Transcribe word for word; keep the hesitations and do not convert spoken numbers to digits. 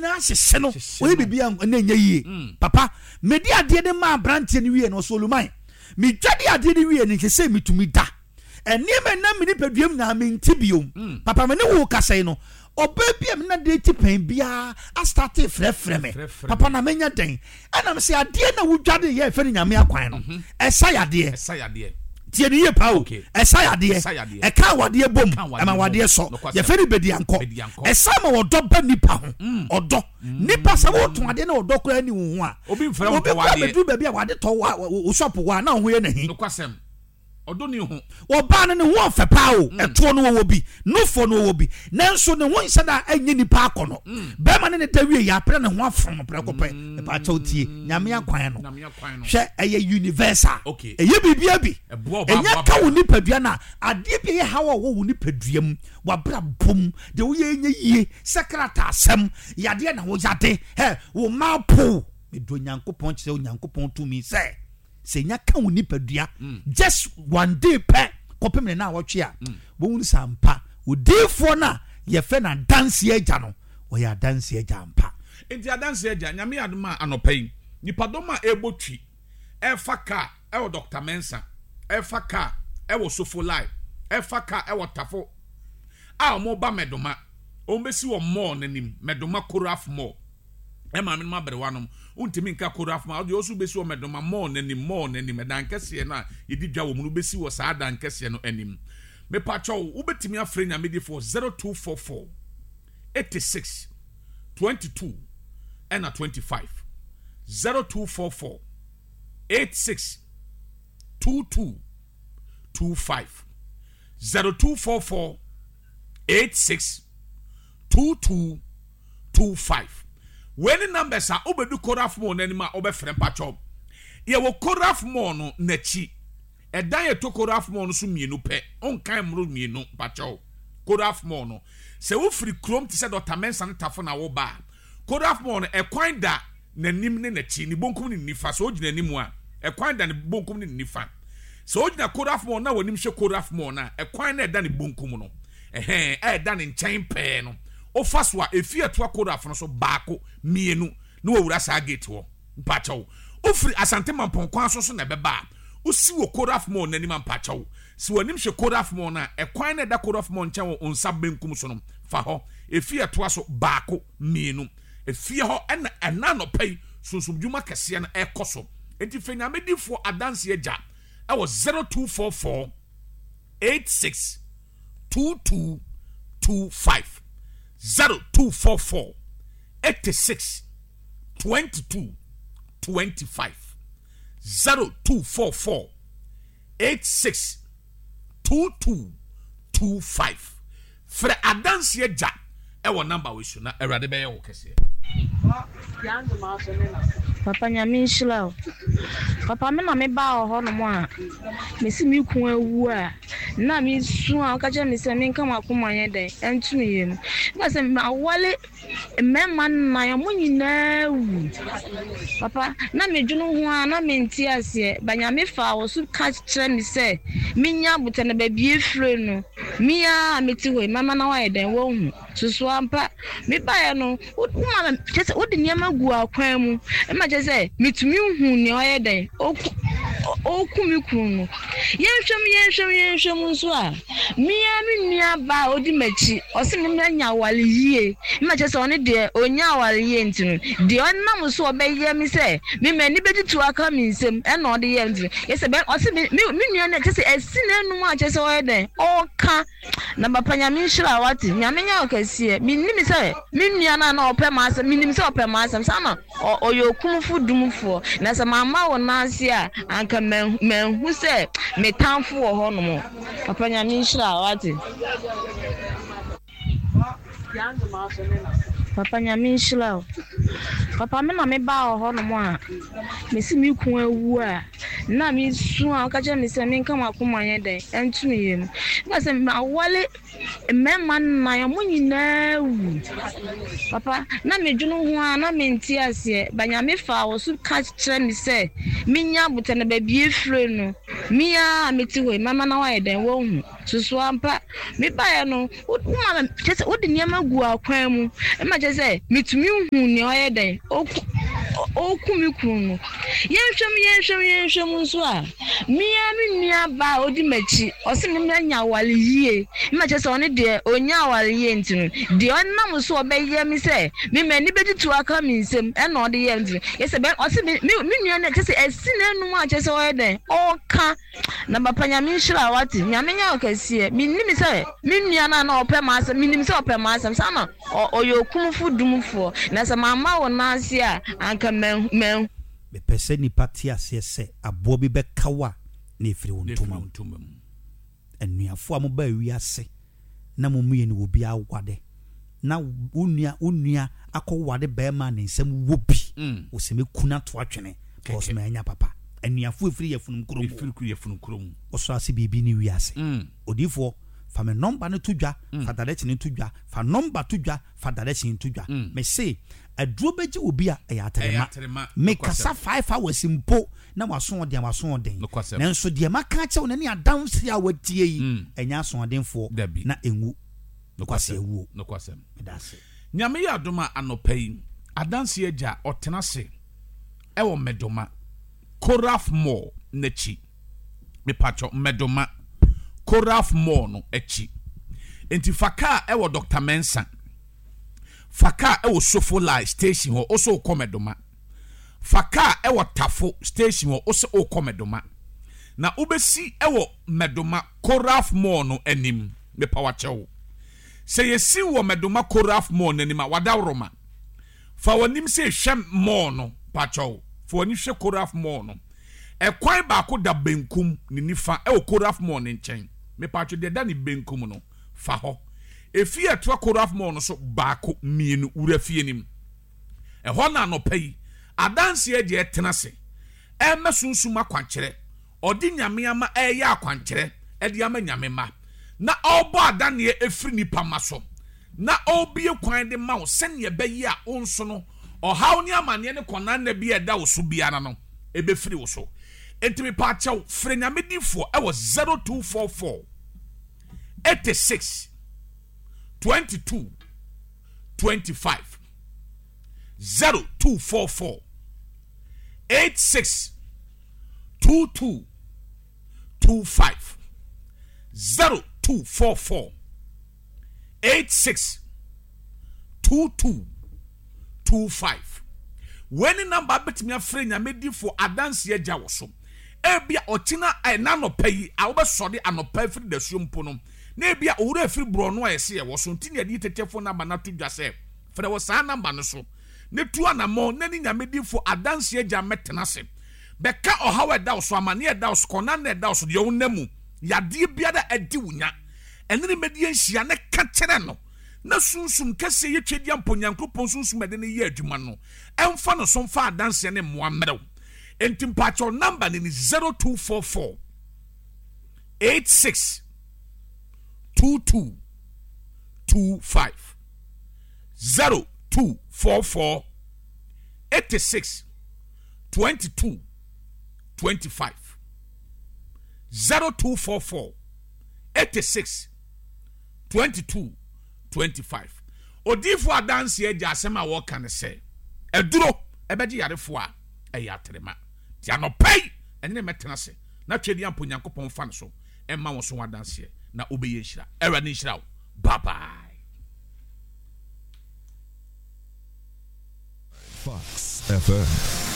nyina hyehye no we bibia na nya yie papa medi ade ne ma brantie ne wie no Soluman me dwade ade ne wie ne hye metumi da enema na me nipaduam na me ntibiom papa me ne wo kasai no obabia me na de ti pen bia a start frefre me papa na menya den ana me se ade na wo dwade ye fe nyame akwan no esa yade esa yade tie ni ye pa o esa yade e ka wade bom ama wade so ye fe ni bedi anko esa ma wodo ba nipa ho odo nipa se wo to ade na odo kra ni wo a obi mfra wo wade obi ba bia wade to wo shop wa na ho ye na hi no kwasem odo ni ho wo ba no ne ho fe pa o eto no wo bi no fo no wo bi nanso ne ho nsa da anyi nipa akono be ma ne ne dawie ya pre ne ho afom pre ko pe e pa cha otie nyame akwan no hwe eye universal eye bibia bi enya ka wo nipadua na ade bi ye hawo wo wo nipadua mu wa bra bom de wo ye nya yie sekrata asem yade na wo yade he wo mapo me do nyankopon kire nyankopon to mi say se nya ka wo nipadua just one day pe kopem ne na wotwe a wo won sampa odefo na ye fe na dance agya no wo ya dance agya mpa enti dance agya nyame adoma anopai nipadoma ebotwi efa ka e wo Doctor Mensa efa ka e wo Sofo Live efa ka e wo Tafo a mo ba medoma o mbesi wo mo nanim medoma Koraf mo e ma me ma bere wanom untimi nka Koraf ma o so besi wo medoma mo nanim mo nanim dan kese na yedi dwa wo mu besi wo saa dan kese no anim me pacho wo betimi afre nya medi for zero two four four eighty-six twenty-two and twenty-five zero two four four eighty-six twenty-two twenty-five zero two four four eighty-six twenty-two twenty-five. When numbers are over do Koraf mo nanima obe frem pacho. Ye wo Koraf mo no nachi. E dan ye to Koraf mo no so mienu pe. On kan mro mienu pacho. Koraf mo no. Se wo free Chrome ti se Doctor Mensa ne Tafo na wo ba. Koraf mo no e kwan da nanim ne nachi ni bonkum ni nifa so ogina nimu a. E kwan da ne bonkum ni nifa. So ogina Koraf mo na wanim hwe Koraf mo na e kwan na e da ne bonkum no. Ehe e da ne nchen pe no. O faswa efi atwa Koraf no so baako mienu no wura sa gate wo mpachawo ofri asante mampon kwan so so na beba o si wo Koraf mo na nima mpachawo si wanim hwe Koraf mo na e kwan na da Koraf mo ncha wo onsa benkum so no fa ho efi atwa so baako mienu efi ho ena ena no pay sunsumdwuma kese na ekoso enti fenya medifo adanse agya e wo zero two four four eighty-six twenty-two twenty-five zero two four four eighty-six twenty-two twenty-five zero two four four eighty-six twenty-two twenty-five Fre adanse agya e wo number we so na erade be ye wo kese Papa nyame nhyira Papa me na me ba ho no mo a me si me ku awu a na me su a ka je me se me nka makoma ye den entumi ye no na se me awale me man na ya mo nyina wu Papa na me dwunu ho a na me nti ase ba nyame fa wo su ka kire me se me nya buta na ba bie fre no me a meti ho mama na wa ye den wo hu susu ampa me ba ye no uma kese wo de niam gu akwan mu e ma kese mitumi hu ni o ye den oku mi kunu no yenhwem yenhwem yenhwem nso a mia mi nua ba odi machi o se me nya wale yie ma kese one de onya wale yie ntinu de onam so obeye mi se me mani beditu aka mi nsem e na ode ye ntinu kese be o se mi nua na kese esina enu a kese o ye den o ka na bapa nyame nhira wati nyame nya okase mi nim se mi nua na na ope ma se mi nim se ope ma se sama o yo kumfu dumfo na se mama wo na ase a anka men hu se me tanfo wo ho no mo papa nyame nhira wati Papa nyame nhyira Papa me na me ba ho no mo a me si me ku awu a na me su a ka je me se me nka makoma ye den entumi ye no na se me awale me man na ya mo nyina wu Papa na me dwunu ho a na me nti ase ba nyame fa wo su ka kire me se me nya buta na ba bie fre no Mia meti we mama na wa den wo hu susu ampa me ba no uma chese wo de niam gu akwan mu e ma chese metumi hu ne o ye den oku oku mi kunu no yenhwem yenhwem yenhwem nso a mia me nua ba odi machi o se me nya wale yie ma chese one de onya wale yie ntinu de onam so obeye mi se me mani beditu aka mi nsem e na ode ye ntinu yese be o se me nua na chese esine enu a chese o ye den o ka na papa nyame nhira wati nyame nya okasie minnim se minnua na na opɛ ma asem minnim se opɛ ma asem sana oyokumfu dumfo na se mama wona ase a anka men men be pese ni pati ase se abo bi be kawa na efiri wontuma enuafo am ba wi ase na momuye ni obi awade na unua unua akɔwade be ma ne nsem wobi wo se mekuna to atwene because me anya papa enuafo efiri yefunum krom efiri yefunum krom oso ase bibi ni wi ase odifo fa me number no tudwa fa direct ni tudwa fa number tudwa fa direct ni tudwa me say aduro beji obi a e yaterema me kasa five hours mpo na waso de waso den na nso de maka che wona ne adanse a watie yi enya aso denfo na enwu no kwase ewu no kwase medase nyame ya adoma anopai adanse agya otenase e wo medoma Koraf Mall nechi me pacho medoma Koraf Mall no echi enti faka e wo Doctor Mensa faka e wo Sofolai station ho oso komedoma faka e wo Tafo station ho oso komedoma na ubesi e wo medoma Koraf Mall no anim me pawacho se yesi wo medoma Koraf Mall no anim wadawroma fa wonim se hwem mall no pacho for ni hwe Koraf Mall no e kwan ba ko da benkum ni nifa e o Koraf Mall ne nchen me pacho de da ni benkum no fa ho e fi etwa Koraf Mall no so ba ko mienu ura fie nim e ho na no pai adanse e de etenase e mesunsum akwankyere odi nyame ama e ya akwankyere e de ama nyame ma na obo adane e firi nipa maso na obi kwan de ma wo sene be yi a onso no o haw ni amane ne konan na bi eda wo so biara no e be firi wo so entimi pa chaw fre nyame difo e wo zero two four four eighty-six twenty-two twenty-five zero two four four eighty-six twenty-two twenty-five zero two four four eighty-six twenty-two twenty-five when number betimi afre nyame difo adanse agya wo so ebia otina na no payi a wo be sode anopa firi da suompo no na ebia owura firi bro no ayese ye wo so ntini adi tetefo number na to dwase fere wo sa number no so ne tu anamo na ni nyame difo adanse agya metena se beka ohawe da wo so amane e da wo so kona na e da wo so de wo namu yade bia da adi wunya enene medie nhia ne ka kere no na sunsum kese ye twedi amponyankopon sunsum ede ne ye adwuma no emfa no so mfa adanse ne moa mrew entimpacho number ni zero two four four eighty-six twenty-two twenty-five zero two four four eighty-six twenty-two twenty-five zero two four four eighty-six twenty-two twenty-five odifo adanse agya asema wo kan se eduro ebeji yarefo a eyatrema ti anopai ene metena se na twedi amponyankopon fa no so emma wo so wadanse na obeye nhira era ni nhira bye bye. Fox F M.